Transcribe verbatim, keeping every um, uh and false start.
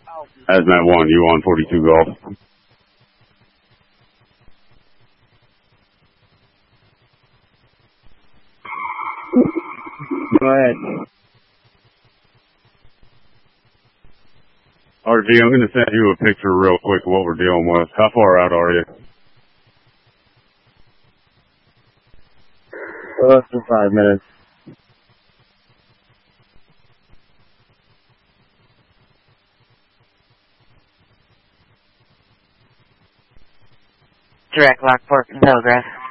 Hazmat one, you on forty-two Golf. Go ahead. R G, I'm going to send you a picture real quick of what we're dealing with. How far out are you? Less than five minutes. Direct Lockport, Telegraph.